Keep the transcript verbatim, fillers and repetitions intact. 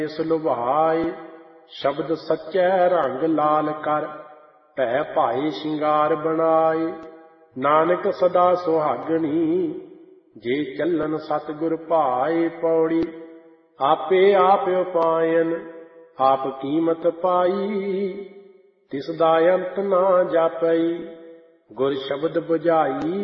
ਇਸ ਲੁਭਾਏ। ਸ਼ਬਦ ਸੱਚੈ ਰੰਗ ਲਾਲ ਕਰ, ਭੈ ਭਾਏ ਸ਼ਿੰਗਾਰ ਬਣਾਏ। ਨਾਨਕ ਸਦਾ ਸੁਹਾਗਣੀ, ਜੇ ਚੱਲਨ ਸਤਿਗੁਰ ਭਾਏ। ਪੌੜੀ ਆਪੇ ਆਪ ਉਪਾਇਨ, ਆਪ ਕੀਮਤ ਪਾਈ। ਤਿਸ ਦਾ ਅੰਤ ਨਾ ਜਾਪਈ, ਗੁਰ ਸ਼ਬਦ ਬੁਝਾਈ।